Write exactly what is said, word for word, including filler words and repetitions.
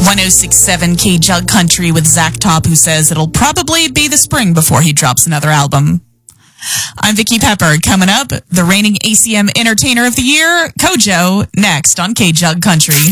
one oh six point seven K Jug Country with Zach Top, who says it'll probably be the spring before he drops another album. I'm Vicky Pepper. Coming up, the reigning A C M Entertainer of the Year, Kojo, next on K Jug Country.